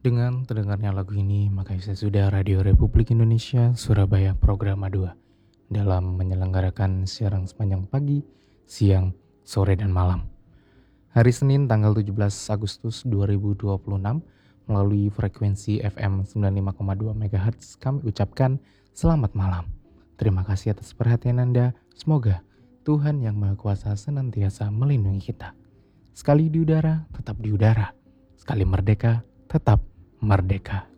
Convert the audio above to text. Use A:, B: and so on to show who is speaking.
A: Dengan terdengarnya lagu ini, maka saya sudah Radio Republik Indonesia Surabaya Programa 2 dalam menyelenggarakan siaran sepanjang pagi, siang, sore, dan malam. Hari Senin tanggal 17 Agustus 2026 melalui frekuensi FM 95,2 MHz kami ucapkan selamat malam. Terima kasih atas perhatian Anda. Semoga Tuhan Yang Maha Kuasa senantiasa melindungi kita. Sekali di udara, tetap di udara. Sekali merdeka, tetap merdeka.